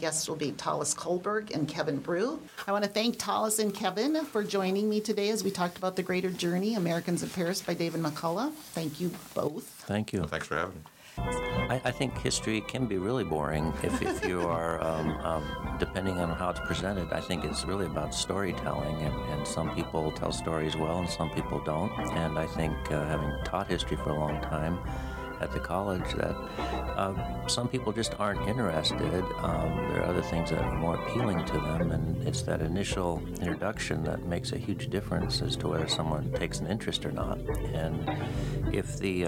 guests will be Tallis Kohlberg and Kevin Brew. I want to thank Tallis and Kevin for joining me today as we talked about The Greater Journey, Americans in Paris by David McCullough. Thank you both. Thank you. Well, thanks for having me. I think history can be really boring if you are, depending on how it's presented. I think it's really about storytelling, and some people tell stories well and some people don't. And I think having taught history for a long time at the college, that some people just aren't interested. There are other things that are more appealing to them, and it's that initial introduction that makes a huge difference as to whether someone takes an interest or not. And if the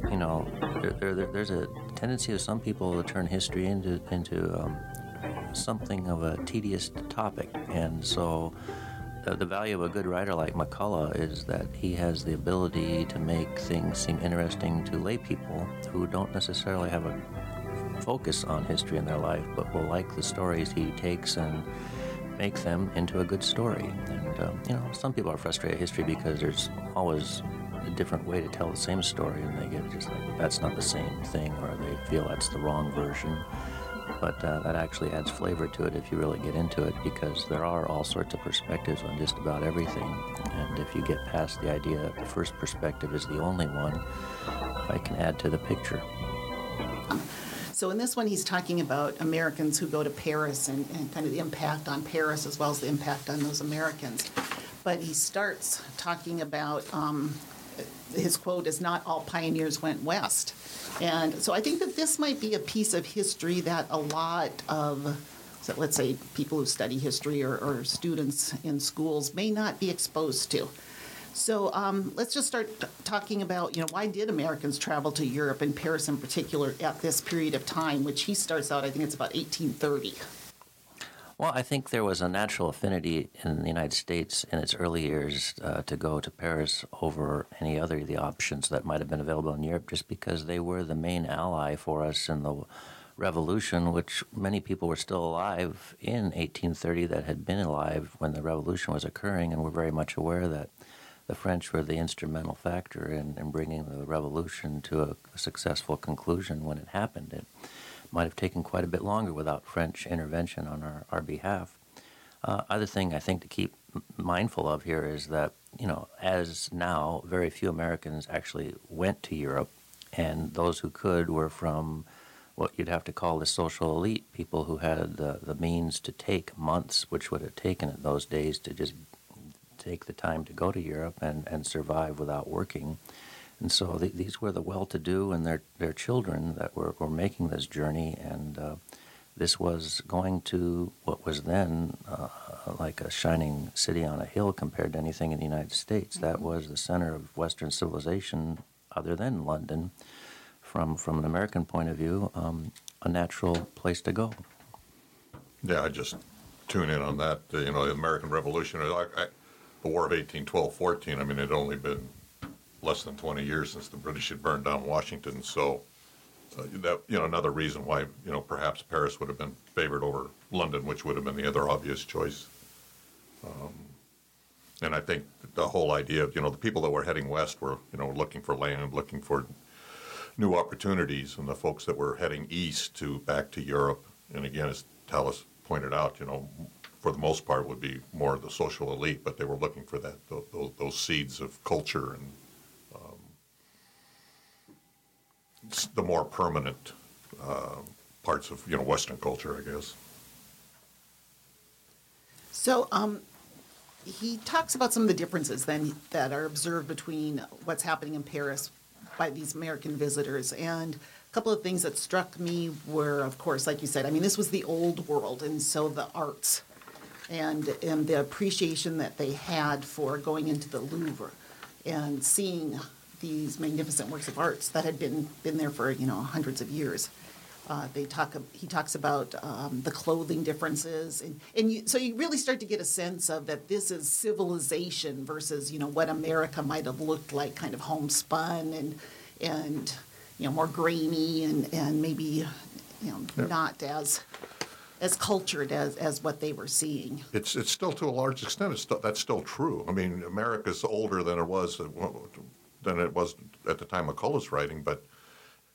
there's a tendency of some people to turn history into something of a tedious topic, and so the value of a good writer like McCullough is that he has the ability to make things seem interesting to lay people who don't necessarily have a focus on history in their life, but will like the stories he takes and make them into a good story. And some people are frustrated at history because there's always a different way to tell the same story, and they get just like, that's not the same thing, or they feel that's the wrong version. But that actually adds flavor to it if you really get into it, because there are all sorts of perspectives on just about everything. And if you get past the idea that the first perspective is the only one, I can add to the picture. So in this one, he's talking about Americans who go to Paris and kind of the impact on Paris as well as the impact on those Americans. But he starts talking about, his quote is, "Not all pioneers went west." And so I think that this might be a piece of history that a lot of, let's say, people who study history or students in schools may not be exposed to. So let's just start talking about, why did Americans travel to Europe, and Paris in particular, at this period of time, which he starts out, I think it's about 1830. Well, I think there was a natural affinity in the United States in its early years to go to Paris over any other of the options that might have been available in Europe, just because they were the main ally for us in the Revolution, which many people were still alive in 1830 that had been alive when the Revolution was occurring, and were very much aware that the French were the instrumental factor in bringing the Revolution to a successful conclusion when it happened. It might have taken quite a bit longer without French intervention on our behalf. Other thing I think to keep mindful of here is that, as now, very few Americans actually went to Europe, and those who could were from what you'd have to call the social elite, people who had the means to take months, which would have taken in those days to just take the time to go to Europe and survive without working. And so these were the well-to-do and their children that were making this journey, and this was going to what was then like a shining city on a hill compared to anything in the United States. That was the center of Western civilization, other than London, from an American point of view, a natural place to go. Yeah, I just tune in on that. The American Revolution, the War of 1812-14. I mean, it had only been less than 20 years since the British had burned down Washington, so that another reason why perhaps Paris would have been favored over London, which would have been the other obvious choice. And I think the whole idea of the people that were heading west were looking for land, looking for new opportunities, and the folks that were heading east back to Europe, and again, as Tallis pointed out, for the most part would be more the social elite, but they were looking for those seeds of culture and the more permanent parts of Western culture, I guess. So he talks about some of the differences then that are observed between what's happening in Paris by these American visitors. And a couple of things that struck me were, of course, like you said, I mean, this was the old world, and so the arts and the appreciation that they had for going into the Louvre and seeing these magnificent works of arts that had been there for hundreds of years. He talks about the clothing differences, so you really start to get a sense of that this is civilization versus what America might have looked like, kind of homespun and more grainy and maybe not as cultured as what they were seeing. It's still, to a large extent, that's still true. I mean, America's older than it was at the time McCullough's writing, but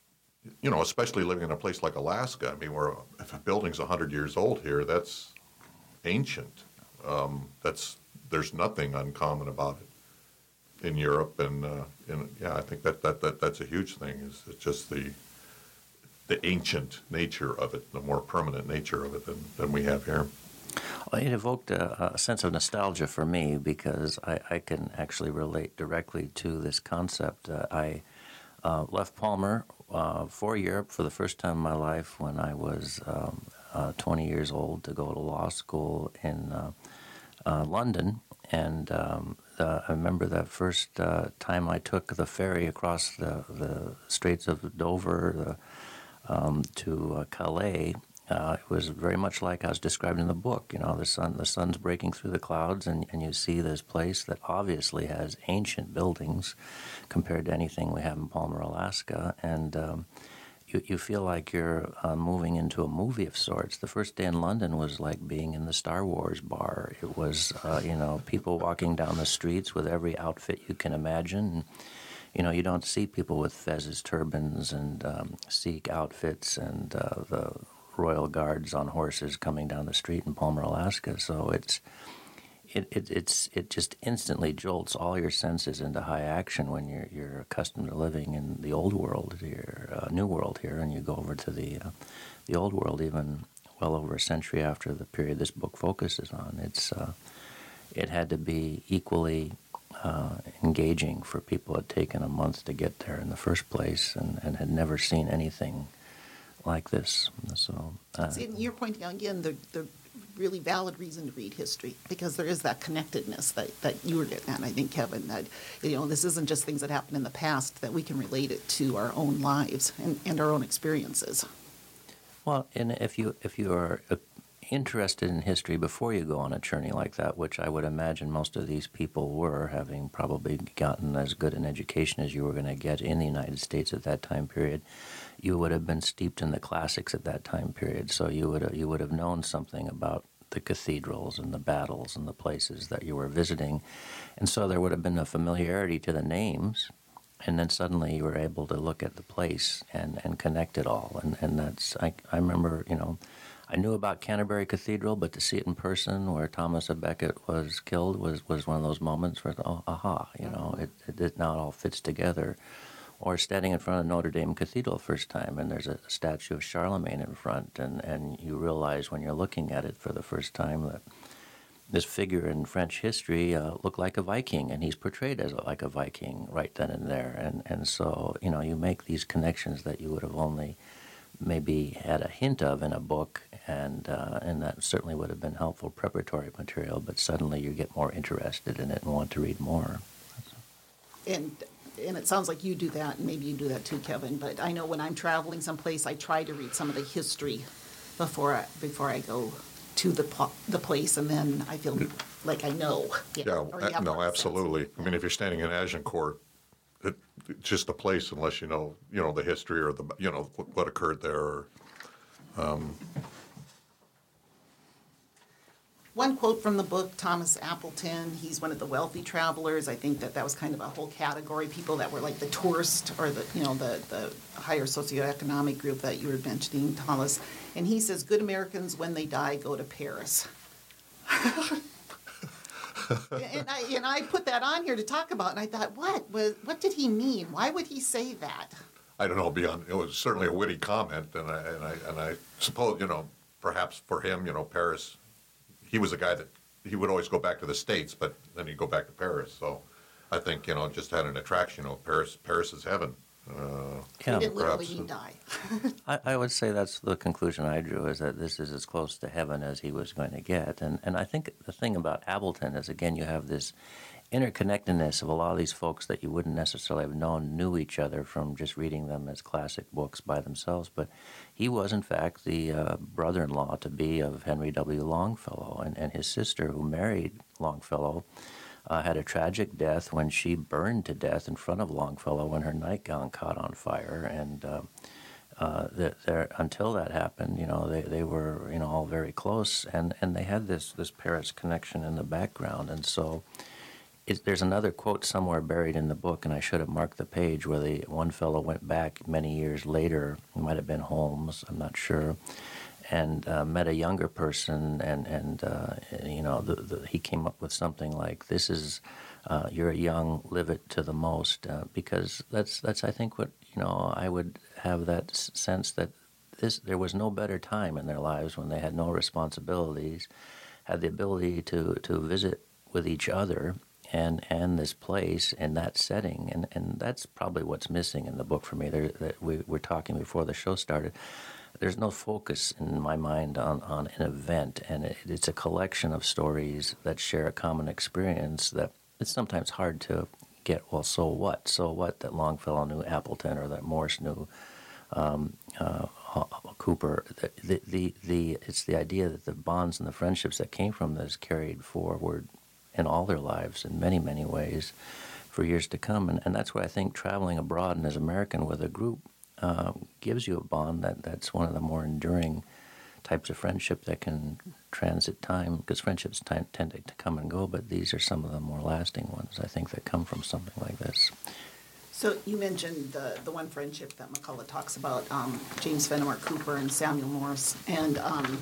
especially living in a place like Alaska. I mean, where if a building's 100 years old here, that's ancient. There's nothing uncommon about it in Europe, and I think that's a huge thing. Is it's just the ancient nature of it, the more permanent nature of it than we have here. Well, it evoked a sense of nostalgia for me because I can actually relate directly to this concept. I left Palmer for Europe for the first time in my life when I was 20 years old to go to law school in London. And I remember that first time I took the ferry across the Straits of Dover to Calais. It was very much like I was described in the book. The sun's breaking through the clouds, and you see this place that obviously has ancient buildings compared to anything we have in Palmer, Alaska, and you feel like you're moving into a movie of sorts. The first day in London was like being in the Star Wars bar. It was, people walking down the streets with every outfit you can imagine. And, you don't see people with fezzes, turbans, and Sikh outfits, and the Royal Guards on horses coming down the street in Palmer, Alaska. So it just instantly jolts all your senses into high action when you're accustomed to living in the old world here, new world here, and you go over to the old world even well over a century after the period this book focuses on. It had to be equally engaging for people who had taken a month to get there in the first place and had never seen anything like this. So, See, and you're pointing out again the really valid reason to read history, because there is that connectedness that you were getting at, I think, Kevin, that this isn't just things that happened in the past, that we can relate it to our own lives and our own experiences. well, and if you are interested in history before you go on a journey like that, which I would imagine most of these people were, having probably gotten as good an education as you were going to get in the United States at that time period, you would have been steeped in the classics at that time period. So you would have known something about the cathedrals and the battles and the places that you were visiting, and so there would have been a familiarity to the names. And then suddenly you were able to look at the place and connect it all. And that's, I remember, I knew about Canterbury Cathedral, but to see it in person where Thomas à Becket was killed was one of those moments where, it now all fits together. Or standing in front of Notre Dame Cathedral first time, and there's a statue of Charlemagne in front, and you realize when you're looking at it for the first time that this figure in French history looked like a Viking, and he's portrayed as like a Viking right then and there. And so, you make these connections that you would have only maybe had a hint of in a book, and that certainly would have been helpful preparatory material, but suddenly you get more interested in it and want to read more. And it sounds like you do that, and maybe you do that too, Kevin, but I know when I'm traveling someplace, I try to read some of the history before I go to the place, and then I feel like I know. No, absolutely. I mean, if you're standing in Agincourt, it's just a place unless you know the history or what occurred there. One quote from the book, Thomas Appleton, he's one of the wealthy travelers. I think that was kind of a whole category, people that were like the tourist or the higher socioeconomic group that you were mentioning, Thomas. And he says, good Americans, when they die, go to Paris. and I put that on here to talk about, and I thought, what did he mean? Why would he say that? I don't know. It was certainly a witty comment, and I suppose perhaps for him, Paris. He was a guy that he would always go back to the States, but then he'd go back to Paris. So I think just had an attraction. Paris is heaven. He didn't literally mean die. I would say that's the conclusion I drew, is that this is as close to heaven as he was going to get. And I think the thing about Appleton is, again, you have this interconnectedness of a lot of these folks that you wouldn't necessarily have known knew each other from just reading them as classic books by themselves. But he was, in fact, the brother-in-law to be of Henry W. Longfellow, and his sister, who married Longfellow, had a tragic death when she burned to death in front of Longfellow when her nightgown caught on fire. And until that happened, they were all very close, and they had this Paris connection in the background. And so there's another quote somewhere buried in the book, and I should have marked the page, where the one fellow went back many years later. It might have been Holmes, I'm not sure, and met a younger person, and he came up with something like, "This is you're young, live it to the most," because that's I think what I would have that sense that there was no better time in their lives when they had no responsibilities, had the ability to visit with each other and this place in that setting, and that's probably what's missing in the book for me. That we were talking before the show started. There's no focus in my mind on an event, and it's a collection of stories that share a common experience that it's sometimes hard to get. Well, so what? So what that Longfellow knew Appleton, or that Morse knew Cooper. It's the idea that the bonds and the friendships that came from this carried forward in all their lives in many, many ways for years to come. And that's what I think traveling abroad and as American with a group gives you a bond that's one of the more enduring types of friendship that can transit time, because friendships tend to come and go, but these are some of the more lasting ones, I think, that come from something like this. So you mentioned the one friendship that McCullough talks about, James Fenimore Cooper and Samuel Morse, and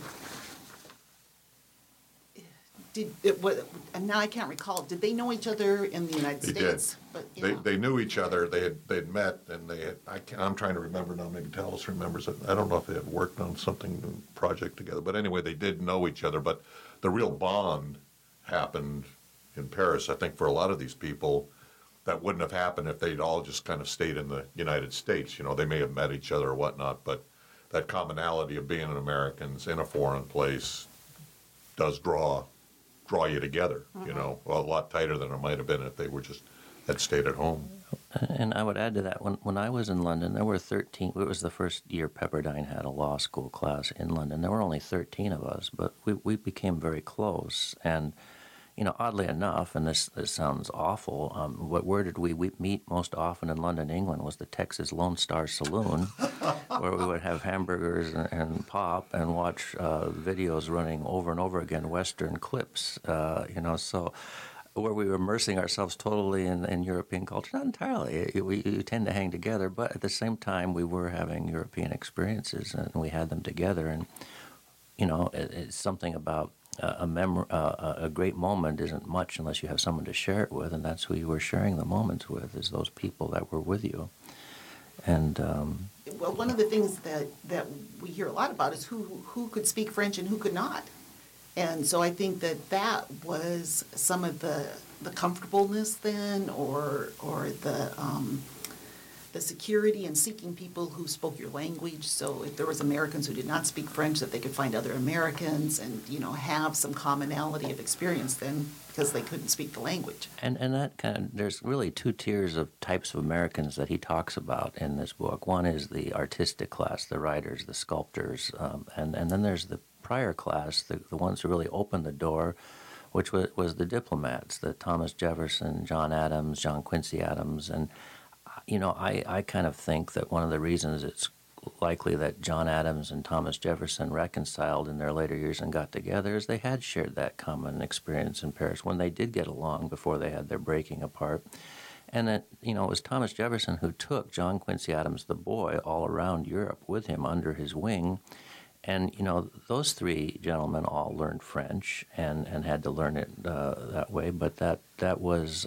and now I can't recall. Did they know each other in the United They States? did. But, They knew each other. They'd met, and I'm trying to remember now. Maybe Talis remembers it. I don't know if they had worked on something project together, but anyway, they did know each other. But the real bond happened in Paris. I think for a lot of these people, that wouldn't have happened if they'd all just kind of stayed in the United States. They may have met each other or whatnot, but that commonality of being an Americans in a foreign place does draw you together, a lot tighter than it might have been if they had stayed at home. And I would add to that, when I was in London, there were 13, it was the first year Pepperdine had a law school class in London. There were only 13 of us, but we became very close. And, oddly enough, and this sounds awful, where did we meet most often in London, England, was the Texas Lone Star Saloon, where we would have hamburgers and pop and watch videos running over and over again, Western clips, so where we were immersing ourselves totally in European culture. Not entirely. We tend to hang together, but at the same time, we were having European experiences, and we had them together. And, it's something about a great moment isn't much unless you have someone to share it with, and that's who you were sharing the moments with, is those people that were with you. And well, one of the things that we hear a lot about is who could speak French and who could not. And so I think that was some of the comfortableness then, or the security in seeking people who spoke your language. So if there was Americans who did not speak French, that they could find other Americans and have some commonality of experience then, because they couldn't speak the language. And that there's really two tiers of types of Americans that he talks about in this book. One is the artistic class, the writers, the sculptors, and then there's the prior class, the ones who really opened the door, which was the diplomats, the Thomas Jefferson, John Adams, John Quincy Adams. And, I kind of think that one of the reasons it's likely that John Adams and Thomas Jefferson reconciled in their later years and got together is they had shared that common experience in Paris when they did get along before they had their breaking apart. And it was Thomas Jefferson who took John Quincy Adams, the boy, all around Europe with him under his wing. And, those three gentlemen all learned French and had to learn it that way. But that was,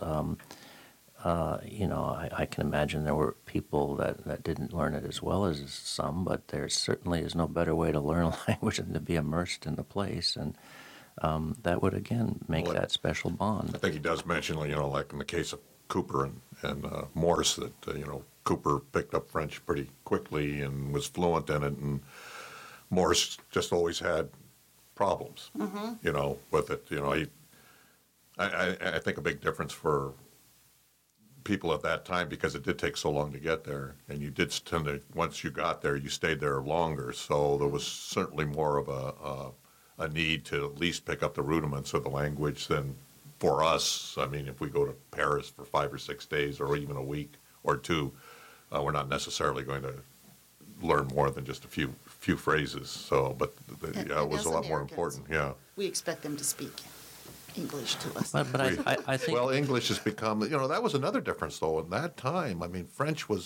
I can imagine there were people that didn't learn it as well as some, but there certainly is no better way to learn a language than to be immersed in the place. And that would, again, make that special bond. I think he does mention, like in the case of Cooper and Morse, that, Cooper picked up French pretty quickly and was fluent in it, and Morse just always had problems, with it. I think a big difference for people at that time, because it did take so long to get there, and you did tend to, once you got there, you stayed there longer. So there was certainly more of a need to at least pick up the rudiments of the language than for us. I mean, if we go to Paris for 5 or 6 days, or even a week or two, we're not necessarily going to learn more than just a few phrases. So, but it was a lot more important. Yeah, we expect them to speak. English to us. But I think Well, English has become, that was another difference, though, in that time. I mean, French was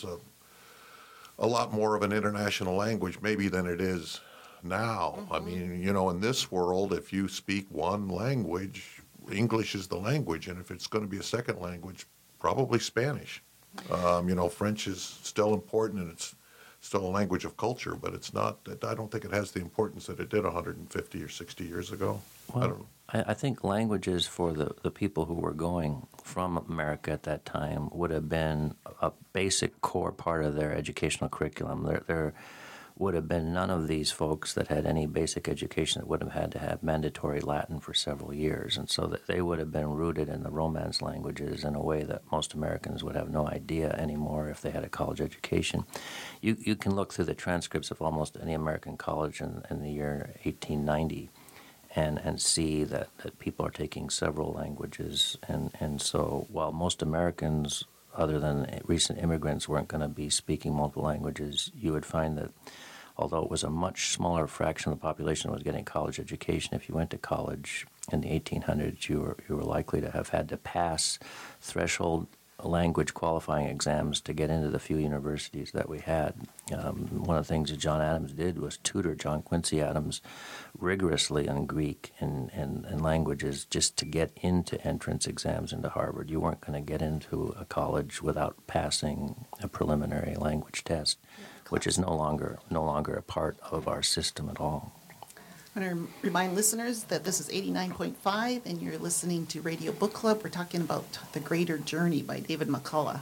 a lot more of an international language, maybe, than it is now. I mean, in this world, if you speak one language, English is the language, and if it's going to be a second language, probably Spanish. French is still important, and it's still a language of culture, but it's not, I don't think it has the importance that it did 150 or 60 years ago. I don't know. I think languages for the people who were going from America at that time would have been a basic core part of their educational curriculum. There would have been none of these folks that had any basic education that would have had to have mandatory Latin for several years. And so that they would have been rooted in the Romance languages in a way that most Americans would have no idea anymore if they had a college education. You can look through the transcripts of almost any American college in the year 1890 and see that people are taking several languages. And so while most Americans, other than recent immigrants, weren't going to be speaking multiple languages, you would find that although it was a much smaller fraction of the population that was getting college education, if you went to college in the 1800s, you were likely to have had to pass threshold language qualifying exams to get into the few universities that we had. One of the things that John Adams did was tutor John Quincy Adams rigorously on Greek and languages just to get into entrance exams into Harvard. You weren't going to get into a college without passing a preliminary language test, which is no longer a part of our system at all. I want to remind listeners that this is 89.5 and you're listening to Radio Book Club. We're talking about The Greater Journey by David McCullough.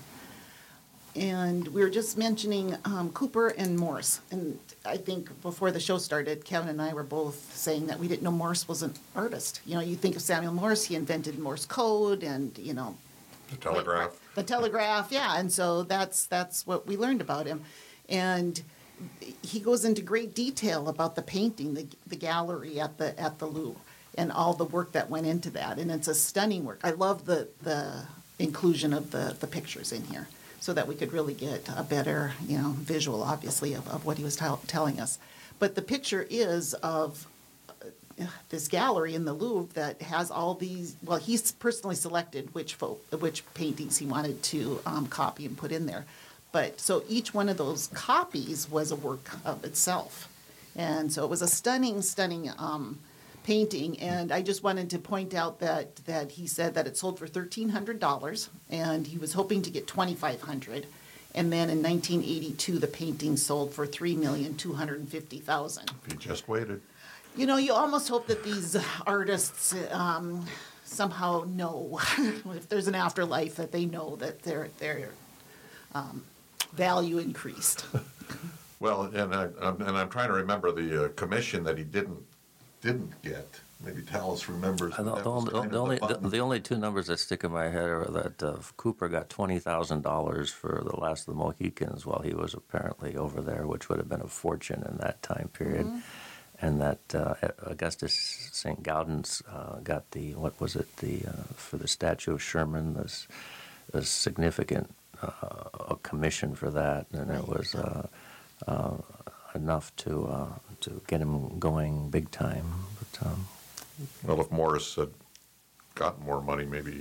And we were just mentioning Cooper and Morse. And I think before the show started, Kevin and I were both saying that we didn't know Morse was an artist. You think of Samuel Morse, he invented Morse code and, The telegraph. The telegraph, yeah. And so that's what we learned about him. And he goes into great detail about the painting, the gallery at the Louvre, and all the work that went into that. And it's a stunning work. I love the inclusion of the pictures in here so that we could really get a better, visual, obviously, of what he was telling us. But the picture is of this gallery in the Louvre that has all these, well, he's personally selected which paintings he wanted to copy and put in there. But so each one of those copies was a work of itself. And so it was a stunning painting. And I just wanted to point out that he said that it sold for $1,300 and he was hoping to get $2,500. And then in 1982, the painting sold for $3,250,000. He just waited. You almost hope that these artists somehow know if there's an afterlife, that they know that their value increased. Well, and I'm trying to remember the commission that he didn't get. Maybe Tallis remembers. The only two numbers that stick in my head are that Cooper got $20,000 for The Last of the Mohicans while he was apparently over there, which would have been a fortune in that time period. Mm-hmm. And that Augustus St. Gaudens got for the statue of Sherman, this significant a commission for that, and it was enough to get him going big time. But, well, if Morris had gotten more money, maybe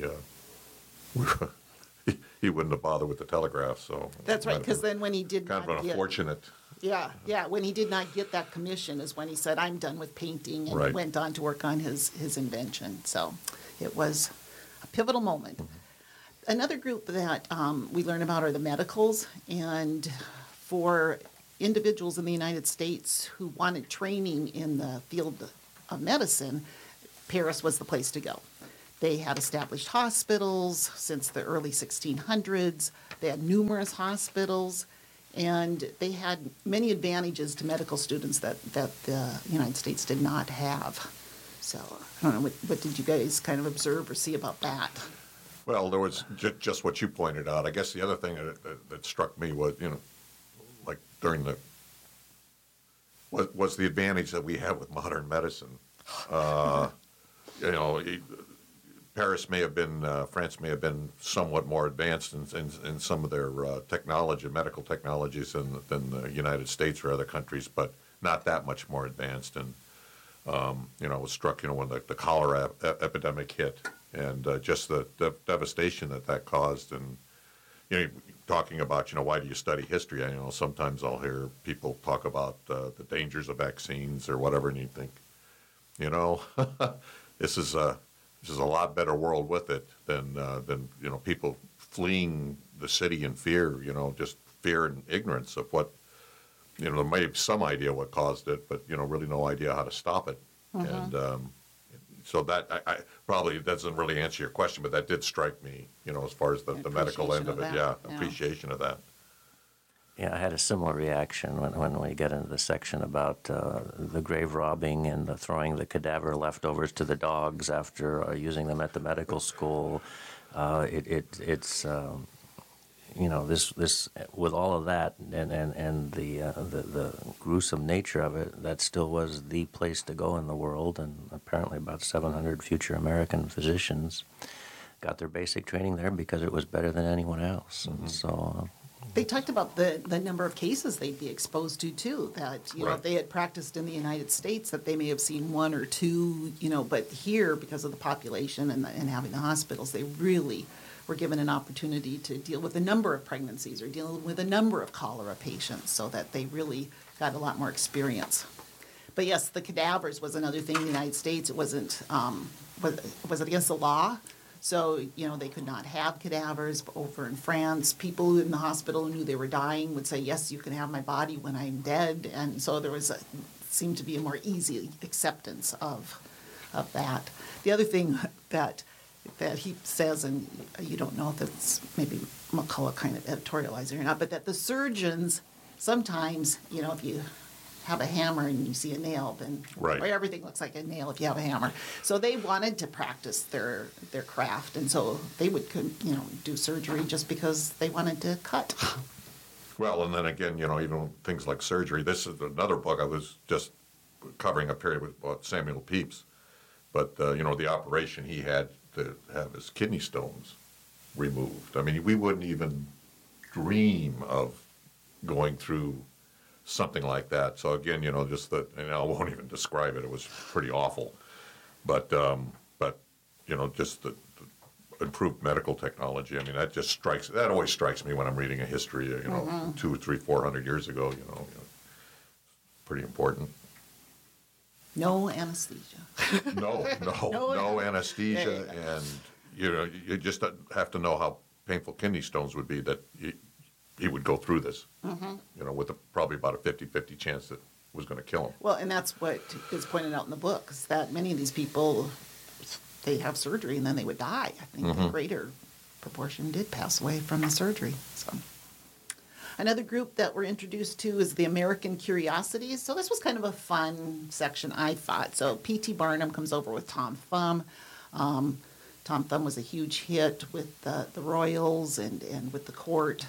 he wouldn't have bothered with the telegraph. So that's right, because then when he did kind of an unfortunate. Yeah. When he did not get that commission is when he said, "I'm done with painting," and right. went on to work on his invention. So it was a pivotal moment. Mm-hmm. Another group that we learn about are the medicals, and for individuals in the United States who wanted training in the field of medicine, Paris was the place to go. They had established hospitals since the early 1600s. They had numerous hospitals, and they had many advantages to medical students that the United States did not have. So I don't know, what did you guys kind of observe or see about that? Well, there was just what you pointed out. I guess the other thing that struck me was, like during was the advantage that we have with modern medicine. France may have been somewhat more advanced in some of their medical technologies than the United States or other countries, but not that much more advanced. And I was struck, when the cholera epidemic hit, and just the devastation that caused. And, talking about, why do you study history? Sometimes I'll hear people talk about the dangers of vaccines or whatever, and you think, this is a lot better world with it than people fleeing the city in fear, just fear and ignorance of what, there may be some idea what caused it, but, really no idea how to stop it. And so that I probably doesn't really answer your question, but that did strike me, as far as the medical end of it. Yeah, appreciation of that. Yeah, I had a similar reaction when we get into the section about the grave robbing and the throwing the cadaver leftovers to the dogs after using them at the medical school. It's this with all of that and the gruesome nature of it, that still was the place to go in the world, and apparently about 700 future American physicians got their basic training there because it was better than anyone else. And so They talked about the number of cases they'd be exposed to, too, that, Right. if they had practiced in the United States, that they may have seen one or two, but here, because of the population and having the hospitals, they really were given an opportunity to deal with a number of pregnancies or deal with a number of cholera patients, so that they really got a lot more experience. But yes, the cadavers was another thing in the United States. It wasn't, was it against the law? So, they could not have cadavers. Over in France, people in the hospital who knew they were dying would say, yes, you can have my body when I'm dead. And so there seemed to be a more easy acceptance of that. The other thing that he says, and you don't know if it's maybe McCullough kind of editorializing or not, but that the surgeons sometimes, if you have a hammer and you see a nail, then Right. or everything looks like a nail if you have a hammer. So they wanted to practice their craft, and so they would do surgery just because they wanted to cut. Well, and then again, even things like surgery. This is another book I was just covering a period with Samuel Pepys, but the operation he had to have his kidney stones removed. I mean, we wouldn't even dream of going through something like that. So again, just that, and I won't even describe it. It was pretty awful, but just the improved medical technology. I mean, that always strikes me when I'm reading a history. 200, 300, 400 years ago. Pretty important. No anesthesia. No anesthesia, There you go. and you just have to know how painful kidney stones would be that he would go through this. With probably about a 50-50 chance that it was going to kill him. Well, and that's what is pointed out in the book, is that many of these people, they have surgery and then they would die. I think a greater proportion did pass away from the surgery. So, another group that we're introduced to is the American Curiosities. So this was kind of a fun section, I thought. So P.T. Barnum comes over with Tom Thumb. Tom Thumb was a huge hit with the Royals and with the court.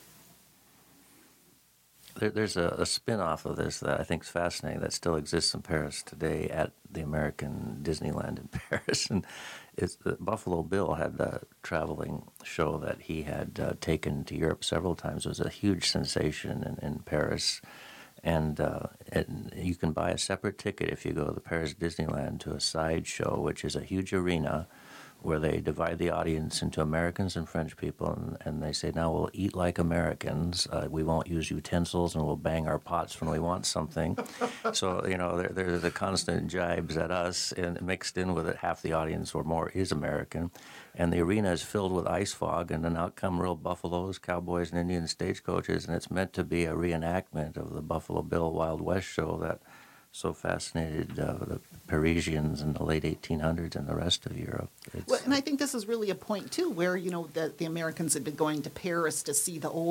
there's a spin-off of this that I think is fascinating that still exists in Paris today at the American Disneyland in Paris. And Buffalo Bill had a traveling show that he had taken to Europe several times. It was a huge sensation in Paris. And you can buy a separate ticket if you go to the Paris Disneyland to a side show, which is a huge arena where they divide the audience into Americans and French people, and they say, now we'll eat like Americans. We won't use utensils, and we'll bang our pots when we want something. So, there's the constant jibes at us, and mixed in with it, half the audience or more is American. And the arena is filled with ice fog, and then out come real buffaloes, cowboys, and Indian stagecoaches, and it's meant to be a reenactment of the Buffalo Bill Wild West show that so fascinated the Parisians in the late 1800s and the rest of Europe. Well, and I think this is really a point, too, where, that the Americans had been going to Paris to see the old